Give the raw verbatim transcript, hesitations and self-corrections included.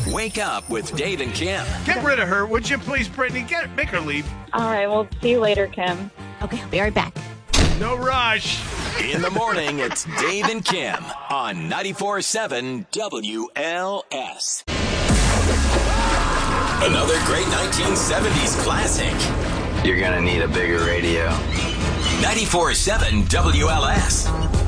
Wake up with Dave and Kim. Get rid of her, would you please, Brittany? Get Make her leave. All right, well, see you later, Kim. Okay, I'll be right back. No rush. In the morning, it's Dave and Kim on ninety-four point seven W L S. Another great nineteen seventies classic. You're gonna need a bigger radio. ninety-four point seven W L S.